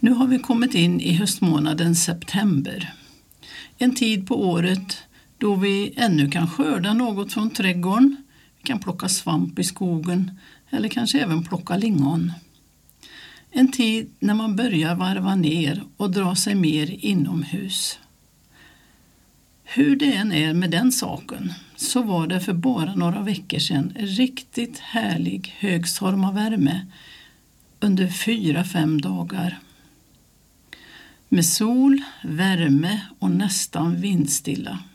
Nu har vi kommit in i höstmånaden september. En tid på året då vi ännu kan skörda något från trädgården. Vi kan plocka svamp i skogen eller kanske även plocka lingon. En tid när man börjar varva ner och dra sig mer inomhus. Hur det än är med den saken så var det för bara några veckor sedan riktigt härlig högstormarvärme under 4-5 dagar. Med sol, värme och nästan vindstilla.